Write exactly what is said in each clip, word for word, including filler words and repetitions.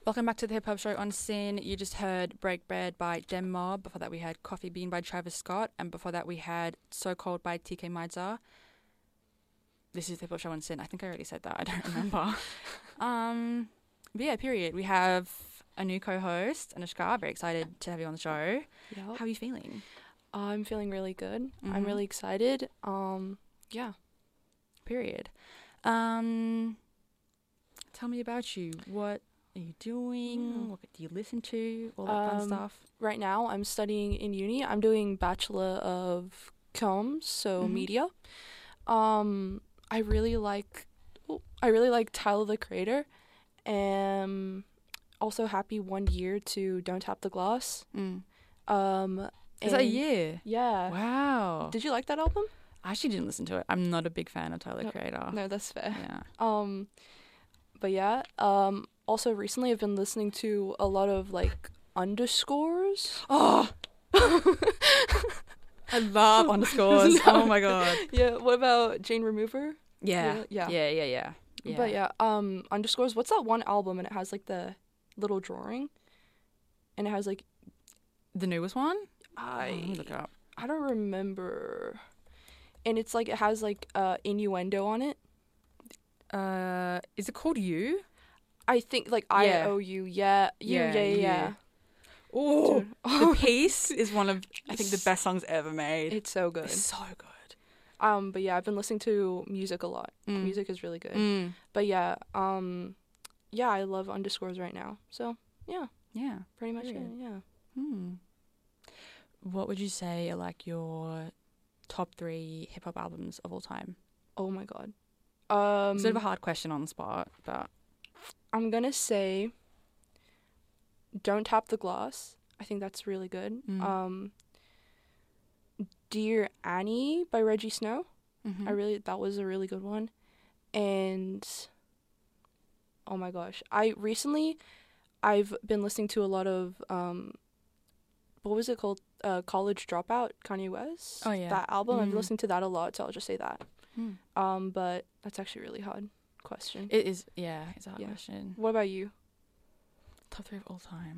Welcome back to the Hip Hop Show on Sin. You just heard Break Bread by Dem Mob. Before that we had Coffee Bean by Travis Scott. And before that we had So Cold by T K Midzar. This is the Hip Hop Show on Sin. I think I already said that. I don't remember. um, but yeah, period. We have a new co-host, Anushka. Very excited to have you on the show. Yep. How are you feeling? I'm feeling really good. Mm-hmm. I'm really excited. Um, yeah. Period. Um, tell me about you. What are you doing? Mm. What do you listen to? All that fun Um, stuff. Right now, I'm studying in uni. I'm doing Bachelor of Comms, so Mhm. media. Um, I really like, oh, I really like Tyler the Creator, and also happy one year to Don't Tap the Glass. Mm. Um, Is that a and- year? Yeah. Wow. Did you like that album? I actually didn't listen to it. I'm not a big fan of Tyler No, Creator. No, that's fair. Yeah. Um, but yeah. Um, also recently I've been listening to a lot of like underscores. Oh, I love underscores. No. Oh my god. Yeah. What about Jane Remover? Yeah. Yeah. Yeah. Yeah. Yeah. Yeah. But yeah. Um, underscores. What's that one album and it has like the little drawing, and it has like The newest one? I Oh, let me look it up. I don't remember, and it's like it has like uh innuendo on it. Uh, is it called You? I think like Yeah. I O U. Yeah. You. Yeah, Yeah. Yeah. You. yeah. Oh, Dude. The Piece is one of I think the best songs ever made. It's so good. It's so good. Um, but yeah, I've been listening to music a lot. Mm. Music is really good. Mm. But yeah, um, yeah, I love underscores right now. So yeah, Yeah. pretty much it. Period. Yeah. Hmm. What would you say are like your top three hip hop albums of all time? Oh my god. Um, It's sort of a hard question on the spot, but I'm gonna say, Don't Tap the Glass. I think that's really good. Mm. Um, Dear Annie by Reggie Snow. Mhm. I really that was a really good one. And oh my gosh, I recently I've been listening to a lot of um what was it called? Uh, College Dropout, Kanye West. Oh, yeah. That album. I've Mm. listened to that a lot, so I'll just say that. Hmm. Um, but that's actually a really hard question. It is, yeah, it's a hard Yeah. question. What about you? Top three of all time.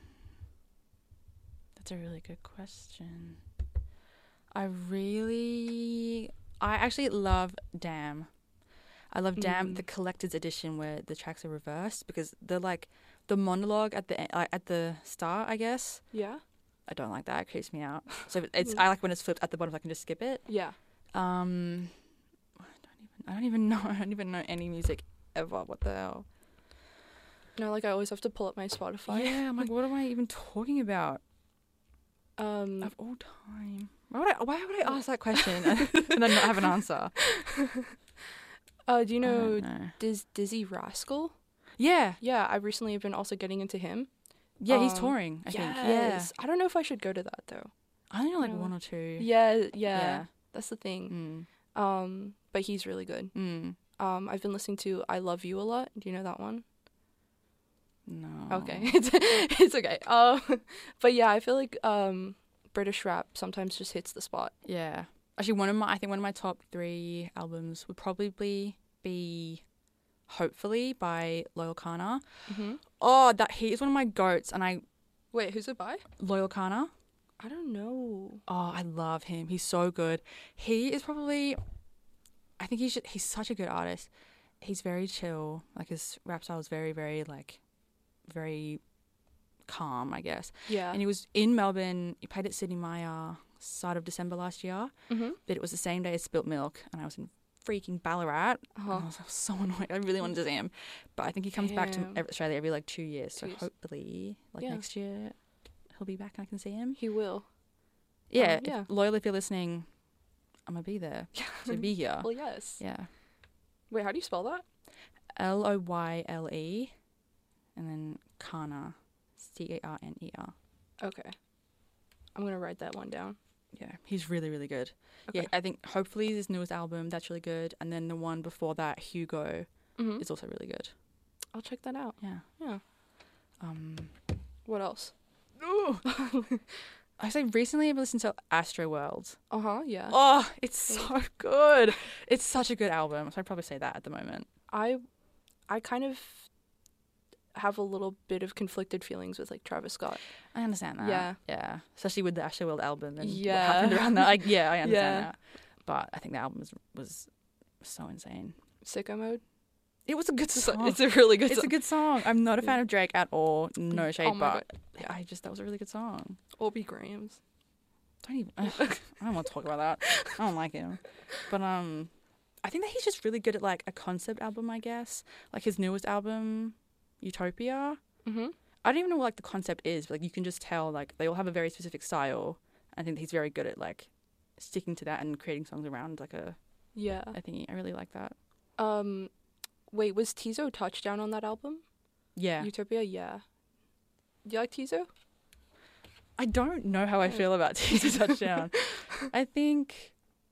That's a really good question. I really, I actually love Damn. I love Damn, Mm. the collector's edition where the tracks are reversed because they're like the monologue at the e- like at the start, I guess. Yeah. I don't like that. It creeps me out. So it's I like when it's flipped at the bottom. So I can just skip it. Yeah. Um, I don't even. I don't even know. I don't even know any music ever. What the hell? No, like I always have to pull up my Spotify. Yeah, I'm like, what am I even talking about? Um. Of all time. Why would I? Why would I ask that question and then not have an answer? Uh, do you I know, don't know. Diz Dizzy Rascal? Yeah, Yeah, I recently have been also getting into him. yeah, he's Um, touring. I think. Yeah, Yes. I don't know if I should go to that though. I only know like No. one or two. Yeah, yeah. Yeah. That's the thing. Mm. Um, but he's really good. Mm. Um, I've been listening to I Love You a lot. Do you know that one? No. Okay. it's it's okay. Um, but yeah, I feel like um British rap sometimes just hits the spot. Yeah. Actually, one of my I think one of my top three albums would probably be Hopefully by Loyal Kana. Mm-hmm. Oh, that he is one of my goats, and I Wait, who's it by? Loyal Kana. I don't know. Oh, I love him. He's so good. He is probably, I think he's he's such a good artist. He's very chill. Like his rap style is very very like, very calm, I guess. Yeah. And he was in Melbourne. He played at Sydney Maya start of December last year. Mm-hmm. But it was the same day as Spilt Milk, and I was in freaking Ballarat. Uh-huh. And I was, I was so annoyed. I really wanted to see him, but I think he comes back to Damn. ev- Australia every like two years. So Two years. hopefully, like Yeah. next year, he'll be back and I can see him. He will. Yeah, Um, yeah. If, Loyal, if you're listening, I'm gonna be there. To be here. Well, yes. Yeah. Wait, how do you spell that? L O Y L E, and then Kana, C A R N E R. Okay. I'm gonna write that one down. Yeah, he's really really good. Okay. Yeah, I think hopefully his newest album that's really good, and then the one before that, Hugo, Mm-hmm. is also really good. I'll check that out. Yeah. Yeah. Um. What else? I say recently I've listened to Astro World. Uh huh. Yeah. Oh, it's so good. It's such a good album. So I'd probably say that at the moment. I, I kind of have a little bit of conflicted feelings with like Travis Scott. I understand that. Yeah. Yeah. Especially with the Astroworld album and Yeah. what happened around that. Like, yeah, I understand Yeah. that. But I think the album was, was so insane. Sicko Mode. It was a good It's a, song. it's a really good It's song. a good song. I'm not a fan Yeah. of Drake at all. No shade, Oh my but God. I just that was a really good song. Obi Grahams. Don't even. I don't want to talk about that. I don't like him. But um, I think that he's just really good at like a concept album. I guess like his newest album, Utopia. Mm-hmm. I don't even know what like the concept is, but like you can just tell like they all have a very specific style. I think that he's very good at like sticking to that and creating songs around like a Yeah. a thingy. I really like that. Um, wait, was Tizo Touchdown on that album? Yeah. Utopia. Yeah. Do you like Tizo? I don't know how I feel about Teaser Touchdown. I think,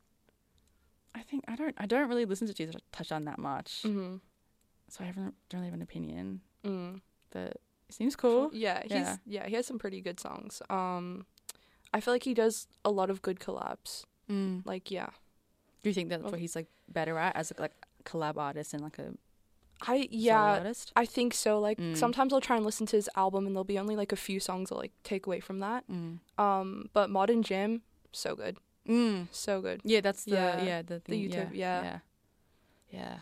I think I don't. I don't really listen to Teaser Touchdown that much, Mm-hmm. so I haven't don't really have an opinion. Mm. But it seems cool. Yeah, he's Yeah. yeah. he has some pretty good songs. Um, I feel like he does a lot of good collabs. Mm. Like yeah, Do you think that's Well- what he's like better at as a, like collab artist and like a I solo yeah. artist? I think so. Like Mm. sometimes I'll try and listen to his album, and there'll be only like a few songs I'll like take away from that. Mm. Um, but Modern Jam, so good, Mm. so good. Yeah, that's the Yeah. yeah, the thing. YouTube- yeah, yeah. yeah, yeah.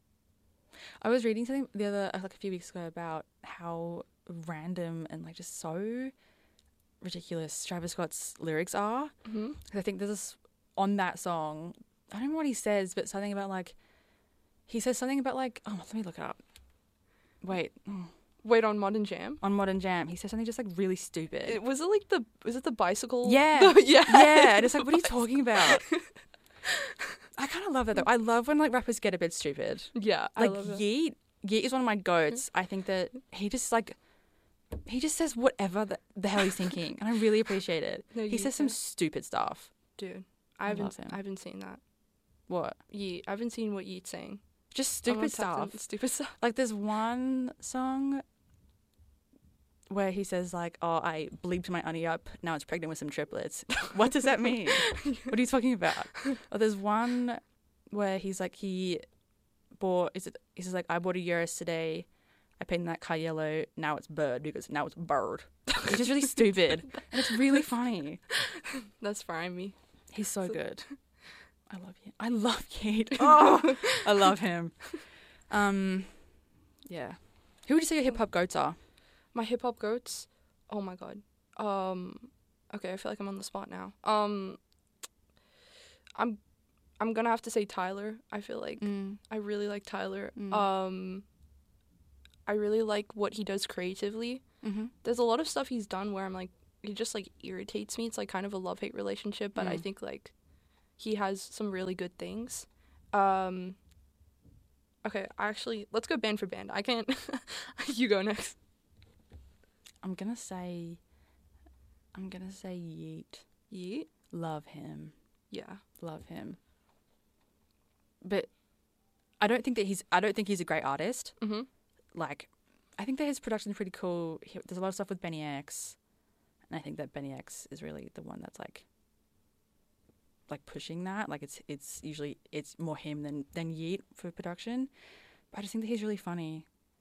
I was reading something the other uh, like a few weeks ago about how random and like just so ridiculous Travis Scott's lyrics are. Mm-hmm. 'Cause I think there's this on that song. I don't know what he says, but something about like he says something about like oh let me look it up. Wait, oh, Wait, on Modern Jam, on Modern Jam, he says something just like really stupid. it, was it like the was it the bicycle? Yeah. The- yeah, Yeah, and it's like, what are you talking about? I kind of love that though. I love when like rappers get a bit stupid. Yeah, I Like love it. Yeet, Yeet is one of my goats. I think that he just like he just says whatever the, the hell he's thinking, and I really appreciate it. No, He Yeet, says some yeah. stupid stuff. Dude, I I haven't love him. I haven't seen that. What? Yeet, I haven't seen what Yeet's saying. Just I'm stupid on top of stuff. Stupid stuff. Like there's one song where he says like, "Oh, I bleeped my auntie up. Now it's pregnant with some triplets." What does that mean? What are you talking about? Or there's one where he's like he bought. Is it? He says like, "I bought a Urus today. I painted that car yellow. Now it's bird because now it's bird." It's just really stupid and it's really funny. That's fine me. He's so good. I love you. I love Yeet. Oh, I love him. Um, yeah. Who would you say your hip hop goats are? My hip hop goats. Oh my god. Um okay, I feel like I'm on the spot now. Um I'm I'm gonna have to say Tyler. I feel like Mm. I really like Tyler. Mm. Um I really like what he does creatively. Mm-hmm. There's a lot of stuff he's done where I'm like he just like irritates me. It's like kind of a love-hate relationship, but I Mm. think like he has some really good things. Um Okay, actually, let's go band for band. I can't you go next. I'm gonna say, I'm gonna say Yeet. Yeet? Love him, Yeah. love him. But I don't think that he's. I don't think he's a great artist. Mm-hmm. Like, I think that his production's pretty cool. He, there's a lot of stuff with Benny X, and I think that Benny X is really the one that's like, like pushing that. Like it's it's usually it's more him than than Yeet for production. But I just think that he's really funny.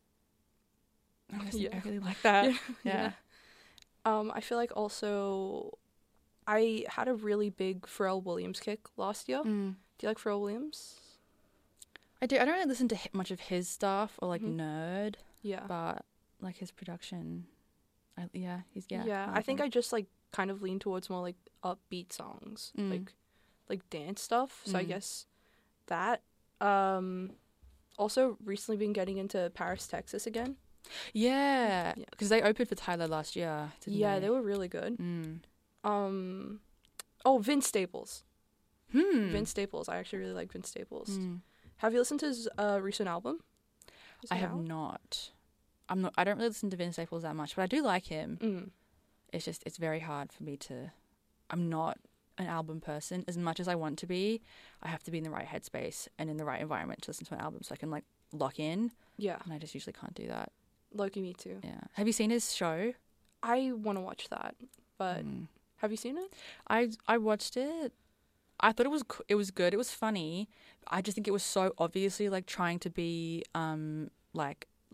I, just, Yeah. I really like that. Yeah. Yeah. Um, I feel like also, I had a really big Pharrell Williams kick last year. Mm. Do you like Pharrell Williams? I do. I don't really listen to hi- much of his stuff or like Mhm. nerd, Yeah. but like his production. I, yeah, he's yeah. Yeah. I think I just like kind of lean towards more like upbeat songs, Mm. like like dance stuff. So I Mm. guess that. Um, also recently been getting into Paris, Texas again. yeah, Yeah. because they opened for Tyler last year. Didn't yeah, they? they were really good. Mm. Um, oh, Vince Staples. Hmm. Vince Staples. I actually really like Vince Staples. Mm. Have you listened to his uh, recent album? Is I it have out? not. I'm not. I don't really listen to Vince Staples that much, but I do like him. Mm. It's just it's very hard for me to. I'm not an album person as much as I want to be. I have to be in the right headspace and in the right environment to listen to an album, so I can like lock in. Yeah, And I just usually can't do that. Loki, me too. Yeah. Have you seen his show? I want to watch that, but Mm. have you seen it? I I watched it. I thought it was c- it was good. It was funny. I just think it was so obviously like trying to be um like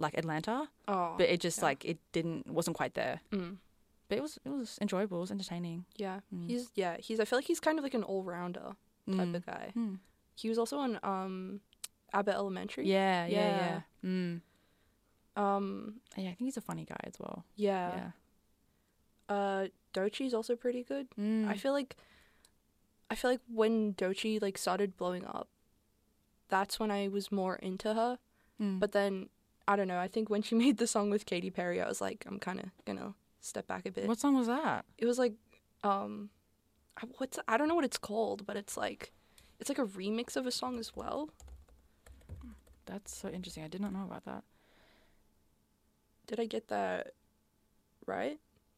like Atlanta, Oh, but it just yeah. like it didn't wasn't quite there. Mm. But it was it was enjoyable. It was entertaining. Yeah, Mm. he's yeah he's. I feel like he's kind of like an all rounder type Mm. of guy. Mm. He was also on um, Abbott Elementary. Yeah, yeah, yeah. Yeah. Mm. Um. Yeah, I think he's a funny guy as well. Yeah. Yeah. Uh, Dochi's also pretty good. Mm. I feel like. I feel like when Dochi like started blowing up, that's when I was more into her. Mm. But then I don't know. I think when she made the song with Katy Perry, I was like, I'm kind of gonna step back a bit. What song was that? It was like, um, I- what's I don't know what it's called, but it's like, it's like a remix of a song as well. That's so interesting. I did not know about that. Did I get that right?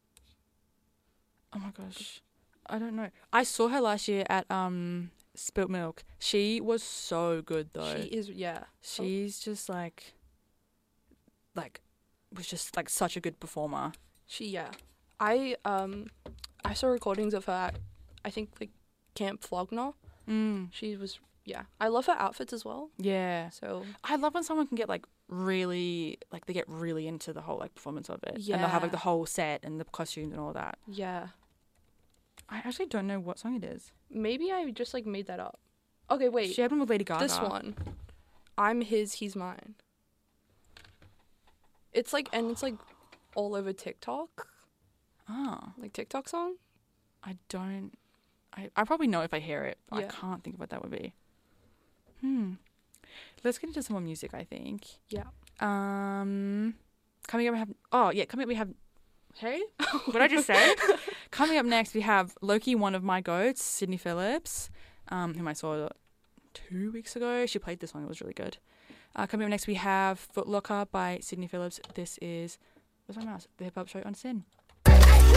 Oh my gosh. I don't know. I saw her last year at um Spilt Milk. She was so good though. She is, yeah. She's just like like was just like such a good performer. She, yeah. I um, I saw recordings of her at, I think like Camp Flogner. Mm. She was, yeah. I love her outfits as well. Yeah. So I love when someone can get like really like they get really into the whole like performance of it. And they'll have like Yeah. the whole set and the costumes and all that. yeah. I actually don't know what song it is. Maybe I just like made that up. Okay, wait. She had one with Lady Gaga. This one. I'm his, he's mine. It's like, and it's like all over TikTok. Oh. Like TikTok song. I don't I, I probably know if I hear it. But Yeah. I can't think of what that would be. Hmm. Let's get into some more music, I think. Yeah. Um coming up we have oh yeah, coming up we have Hey? What did I just say? Coming up next we have Loki, one of my goats, Sydney Phillips, um, whom I saw two weeks ago. She played this song, it was really good. Uh, coming up next we have Footlocker by Sydney Phillips. This is where's my mouse? The Hip Hop Show on Sin.